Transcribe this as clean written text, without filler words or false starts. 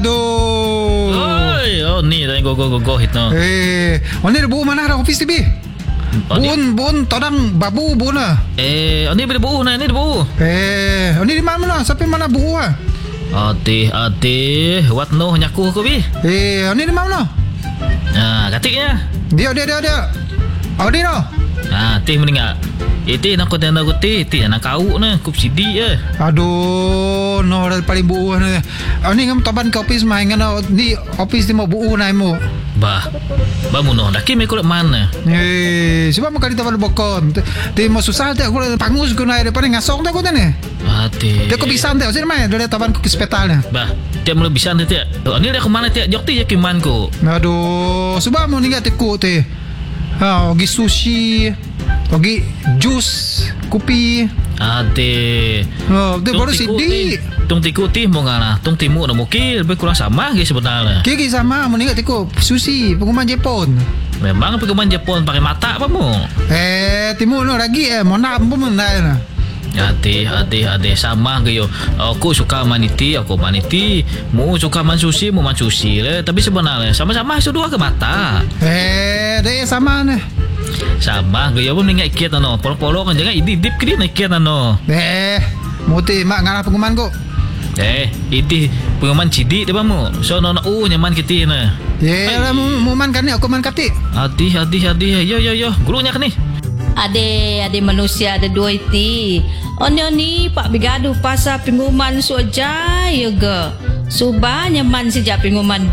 Aduh. Oi, oh ni dah go hit no. Ni ada buku mana dah office TV? Bun, todang babu bun lah. Ni boleh buku nah, ni ada buku. Ni di mana? Sampai mana buku ah? Ate, what no nyaku ko bi? Ni di mana? Katiknya. Dia. Oh, dia no. Teh meninggal. Itu nak kau tenda kuti, itu nak kau na, kup sidi je. Aduh, no dah paling buuh ni. Ni ngam taban ke office main ngana ni office ni mau buuh nai mo. Bah muno dah kimi kulit mana? Sebab mau kali taban bokon. Ti mau susah tak kulit pangus ku nai depan ngasong tak ku ni. Dia kau bisa tak sini mai dari taban ku ke hospital ni. Bah, dia mula bisa tak? Ni dia ke mana tak? Jok ti ke man ko. Aduh, sebab mau ningat ku ti. Ogi sushi, ogi jus, kopi. Dia baru sidi. Tung tiku ti mau ngana, tung timu nak mukil lebih kurang sama ke sebenarnya. Kiki sama, mau ningat tiku sushi, pengumuman Jepun. Memang pengumuman Jepun pakai mata apa mu? Timu no lagi mau nak pun mana? Ade sama ke yo. Aku suka maniti, mu suka man sushi le. Tapi sebenarnya sama-sama dua ke mata. Dia sama ni. Sama ke yo pun ingat ikat no. Polo kan jangan idip ke dia ikat no. Muti mak ngalah pengumuman ko. Ini pengumuman cidik dia bamu. So no nyaman kita na. Muman kan ni aku man kati. Hati. Yo. Gurunya kan ni. Ade manusia ada dua iti. Onyo ni pak bigaduh pasal pengumuman soja yoga. Subah nyaman sejak pengumuman